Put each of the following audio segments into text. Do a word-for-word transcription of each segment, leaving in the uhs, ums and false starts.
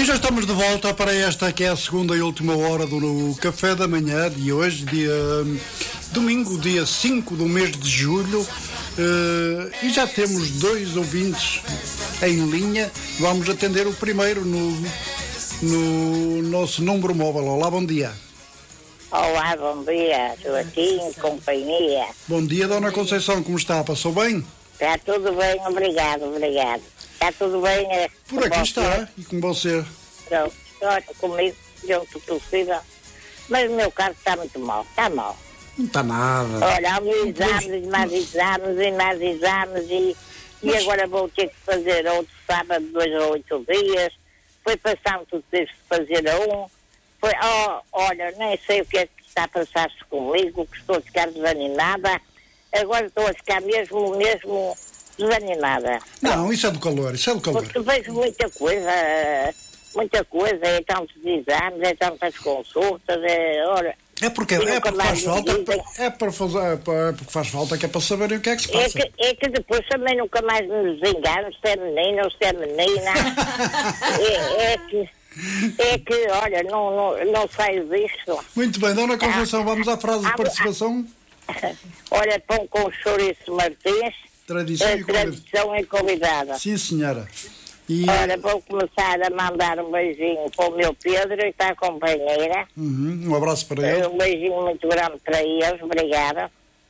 já estamos de volta para esta que é a segunda e última hora do Café da Manhã de hoje, dia domingo, dia cinco do mês de julho, uh, e já temos dois ouvintes em linha. Vamos atender o primeiro no, no nosso número móvel. Olá, bom dia. Olá, bom dia, Joaquim, companhia. Bom dia, Dona Conceição, como está? Passou bem? Está tudo bem, obrigado, obrigado. Está tudo bem? É, Por aqui você? Está, e com você? Pronto, olha, comigo, junto possível. Mas o meu carro está muito mal, está mal. Não está nada. Olha, há exames, mais exames e mais exames e, Mas... e agora vou ter que fazer outro sábado, dois ou oito dias. Foi passando tudo desde que fazer a um. Foi, oh, olha, nem sei o que é que está a passar-se comigo, que estou a ficar desanimada. Agora estou a ficar mesmo, mesmo desanimada. Não, isso é do calor, isso é do calor. Porque vejo muita coisa, muita coisa, é tantos exames, é tantas consultas, é, olha... É porque, é porque faz falta, é, para fazer, é porque faz falta, que é para saberem o que é que se passa. É que, é que depois também nunca mais me desengano se é menino ou se é menina. é, é que... É que, olha, não, não, não saio disto. Muito bem, Dona Conceição, vamos à frase de participação. Olha, pão com chouriço Martins. Tradição, e, tradição e convidada. Sim, senhora. E... Olha, vou começar a mandar um beijinho para o meu Pedro e para a companheira. Uhum, um abraço para ele. Um beijinho muito grande para eles, obrigada.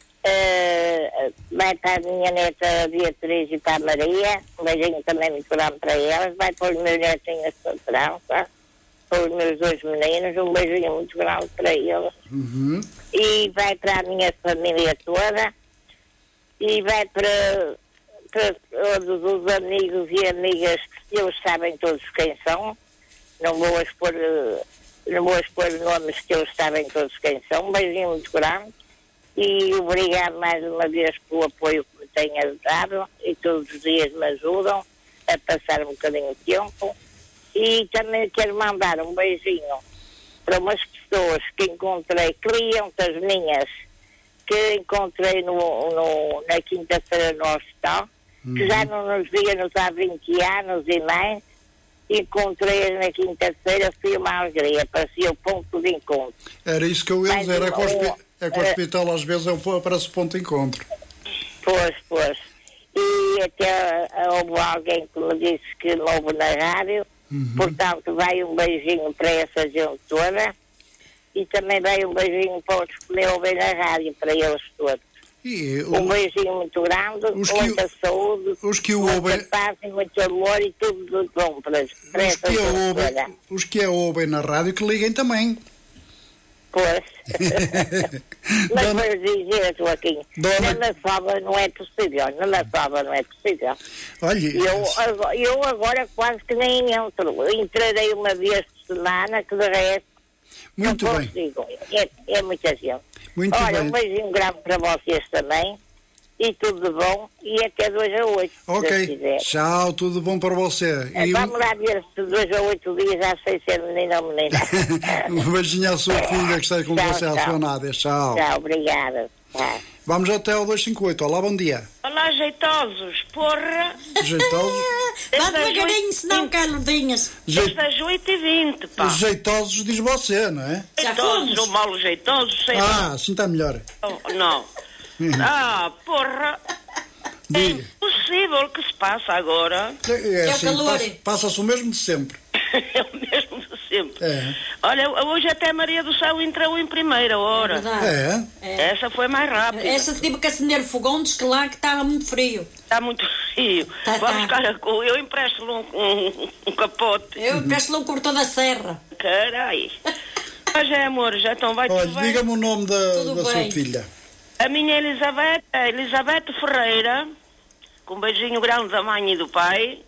Uh, vai para a minha neta Beatriz e para a Maria, um beijinho também muito grande para elas. Vai para os meus netinhos de França, para os meus dois meninos, um beijinho muito grande para eles. Uhum. E vai para a minha família toda, e vai para, para todos os amigos e amigas que eles sabem todos quem são. Não vou expor, não vou expor nomes, que eles sabem todos quem são. Um beijinho muito grande. E obrigado mais uma vez pelo apoio que me têm dado e todos os dias me ajudam a passar um bocadinho de tempo. E também quero mandar um beijinho para umas pessoas que encontrei, clientes minhas, que encontrei no, no, na quinta-feira no hospital, uhum. que já não nos víamos há vinte anos e mais. Encontrei na quinta-feira, fui uma alegria, parecia o ponto de encontro. Era isso que eu ia dizer, é que o hospi- é que o hospital às vezes é, parece o ponto de encontro. Pois, pois. E até houve alguém que me disse que me ouve na rádio, uhum. portanto vai um beijinho para essa gente toda e também vai um beijinho para os que me ouvem na rádio, para eles todos. E, o, um beijinho muito grande, muita que, saúde, os que muita ouvem, paz e muito amor e tudo de bom para, para os essa que gente ouvem, toda. Os que a ouvem na rádio que liguem também. Pois. Mas vou dizer, Joaquim, na Mafalda não é possível, na Mafalda não é possível. Olha, eu, eu agora quase que nem entro. Entrarei uma vez por semana, que de resto muito não bem. consigo. É, é muita gente. Muito Olha, bem. Um beijinho grande para vocês também. E tudo de bom. E até dois a oito. Ok. Tchau, tudo bom para você. É, e vamos um... lá ver se dois a oito dias já sei se é menina ou menina. Um beijinho à sua filha que está com tchau, você à sua nádia. Tchau. Tchau, obrigada. Tchau. Vamos até ao dois cinco oito. Olá, bom dia. Olá, jeitosos. Porra. Jeitosos? Vá devagarinho, senão caludinhas. Desde as oito e vinte, pá. Jeitosos diz você, não é? Jeitosos ou mal jeitosos, sei ah, lá. Ah, assim está melhor. Oh, não. Ah, porra. É impossível que se passa agora. É, é, é assim, o calor. Passa, passa-se o mesmo de sempre. É o mesmo de sempre. É. Olha, hoje até Maria do Céu entrou em primeira hora. É, é. Essa foi mais rápida. Essa tive que acender o fogão, diz que lá que estava muito frio. Está muito frio. Tá, Vamos tá. buscar a... Eu empresto-lhe um, um, um capote. Eu empresto-lhe um cortador da serra. Carai. Mas é, amor, já então vai olha, tudo bem. diga-me o nome da, Tudo da bem. sua filha. A minha Elizabeth é Elizabeth Ferreira, com um beijinho grande da mãe e do pai.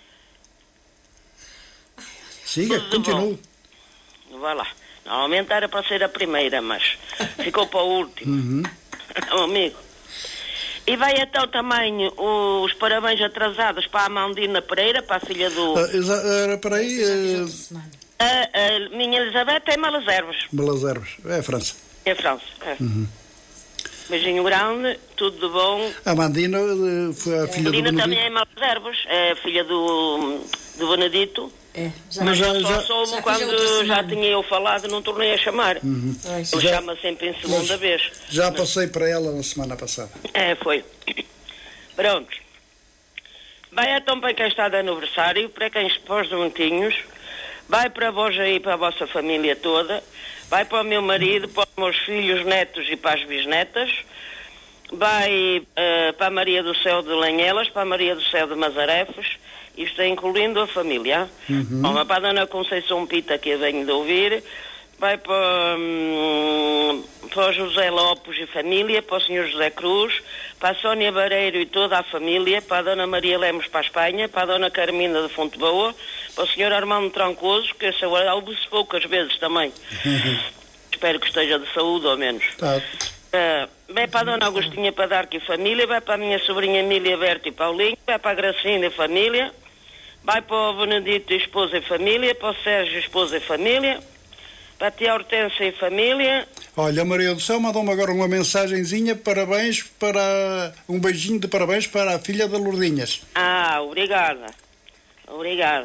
Siga, continue. Vai lá. Normalmente era para ser a primeira, mas ficou para o último. Uhum. Meu amigo. E vai então também os parabéns atrasados para a Amandina Pereira, para a filha do... Ah, exa- era para aí... Uh... A, a minha Elizabeth é Malaservos. Malaservos, é França. É França, é. Uhum. Beijinho grande, tudo de bom. A Amandina uh, foi a filha a Amandina do Benedito. também é Malaservos, é a filha do, do Benedito. É, já, Mas já, Só já, soube já fiz quando outra já semana. tinha eu falado, não tornei a chamar. Uhum. Pois. Ele Já- chama sempre em segunda mas vez. já passei para ela na semana passada. É, foi. Pronto. Vai então para quem está de aniversário, para quem para os doentinhos, vai para vós aí, para a vossa família toda, vai para o meu marido, para os meus filhos, netos e para as bisnetas, vai eh, para a Maria do Céu de Lanhelas, para a Maria do Céu de Mazarefes, isto é incluindo a família. Uhum. Bom, para a Dona Conceição Pita, que eu venho de ouvir, vai para, hum, para o José Lopes e família, para o senhor José Cruz, para a Sónia Bareiro e toda a família, para a Dona Maria Lemos para a Espanha, para a Dona Carmina de Fonte Boa, para o senhor Armando Trancoso, que esse eu ouve-se poucas vezes também. Espero que esteja de saúde, ao menos. Tá. Uh, vai para a Dona Agostinha Padarco e família, vai para a minha sobrinha Emília Berto e Paulinho, vai para a Gracinha e família, vai para o Benedito e esposa e família, para o Sérgio e esposa e família, para a tia Hortência e família. Olha, a Maria do Céu mandou-me agora uma mensagenzinha, parabéns para... um beijinho de parabéns para a filha da Lourdinhas. Ah, obrigada. Obrigada.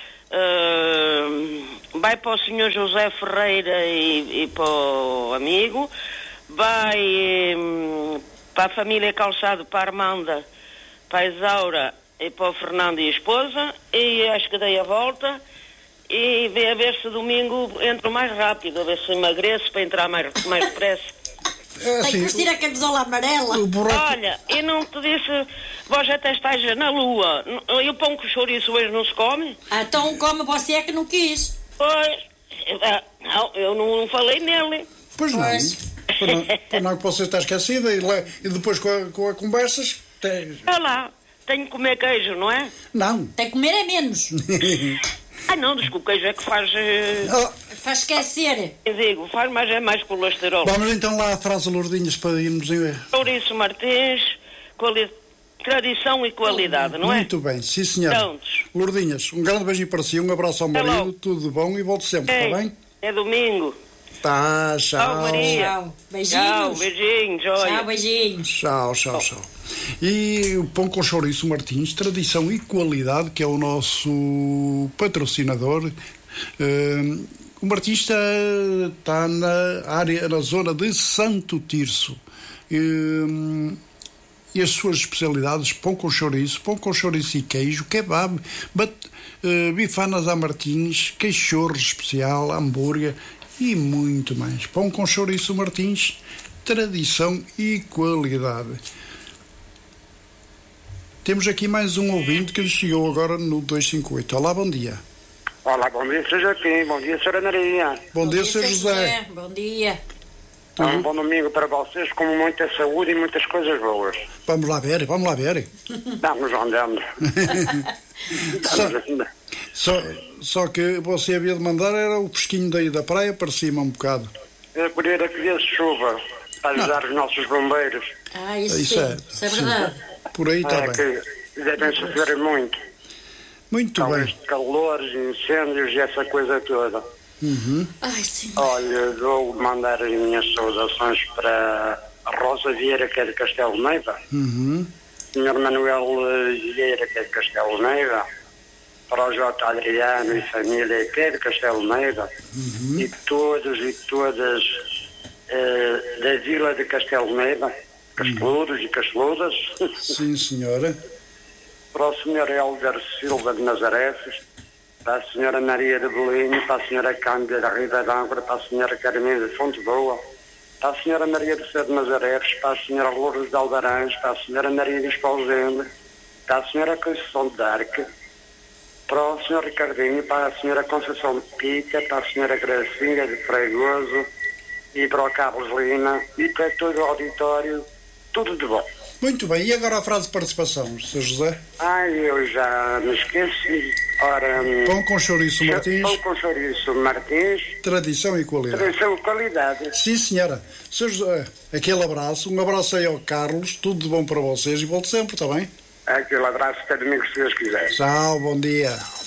Uh, vai para o senhor José Ferreira e, e para o amigo. Vai hum, para a família Calçado, para a Armanda, para a Isaura e para o Fernando e a esposa. E acho que dei a volta. E vê a ver se domingo entro mais rápido, a ver se emagreço para entrar mais, mais depressa. É Tem que assim, vestir a camisola amarela. o buraco... Olha, eu não te disse, vós até estáis na lua. E o pão com chouriço hoje não se come? Ah, então como você é que não quis? Pois, eh, não, eu não, não falei nele. Pois não. Pois. Para não, para não que você está esquecida e, le- e depois com a, com a conversas... Tem... Olha lá, tenho que comer queijo, não é? Não. Tem que comer é menos. Ah não, diz que o queijo é que faz, eh, Ah, Faz esquecer. eu digo, faz, mas é mais colesterol. vamos então lá à frase Lourdinhas para irmos em... Ouriço Martins, quali- tradição e qualidade, não é? Muito bem, sim senhora. Prontos. Lourdinhas, um grande beijinho para si, um abraço ao Até marido, logo. tudo de bom e volte sempre, Ei, está bem? é domingo. Tá, Tchau, tchau. Maria. Tchau. Tchau, Beijinhos. beijinhos, joia. Tchau, beijinhos. Tchau, tchau, tchau. E o Pão com Chouriço Martins, tradição e qualidade, que é o nosso patrocinador. Uh, o Martins está, está na área, na zona de Santo Tirso. Uh, e as suas especialidades: pão com chouriço, pão com chouriço e queijo, kebab, bat, uh, bifanas a Martins, queixorro especial, hambúrguer e muito mais. Pão com chouriço Martins, tradição e qualidade. Temos aqui mais um ouvinte que nos chegou agora no duzentos e cinquenta e oito. Olá, bom dia. Olá, bom dia, senhor Joaquim. Bom dia, senhora Maria. Bom, dia, senhor José. Bom dia. Um bom domingo para vocês, com muita saúde e muitas coisas boas. Vamos lá ver, vamos lá ver. Vamos andando. Só, Vamos- só, só que você havia de mandar era o fresquinho daí da praia para cima um bocado. Eu queria que viesse chuva para ajudar os nossos bombeiros. Ah, isso, Isso sim. é, Isso é sim. verdade. Por aí está É bem. que devem sofrer muito Muito com bem. estes calores, incêndios e essa coisa toda. Uhum. Ai, sim. Olha, vou mandar as minhas saudações para a Rosa Vieira, que é de Castelo Neiva, Uhum. senhor Manuel eh, Vieira, que é de Castelo Neiva, para o J. Adriano e família, que é de Castelo Neiva, e todos e todas eh, da vila de Castelo Neiva, casteludos e casteludas, Sim, senhora. para o senhor Helder Silva de Nazarefes, para a senhora Maria de Bolinho, para a senhora Câmbia da Riva d'Âncora, para a senhora Carmina de Fonte Boa, para a senhora Maria do Céu de Nazarefes, para a senhora Lourdes de Aldarães, para a senhora Maria de Esposende, para a senhora Conceição de Arque, para o senhor Ricardinho, para a senhora Conceição de Pica, para a senhora Gracinha de Fregoso e para o Carlos Lina e para todo o auditório, tudo de bom. Muito bem. E agora a frase de participação, senhor José? Ai, eu já me esqueci. Ora, hum, Pão com chouriço Martins, Pão com chouriço Martins, tradição e qualidade. tradição e qualidade. Sim, senhora. senhor José, aquele abraço. Um abraço aí ao Carlos. Tudo de bom para vocês e volte sempre, está bem? Aquele abraço até domingo, se Deus quiser. Tchau, bom dia.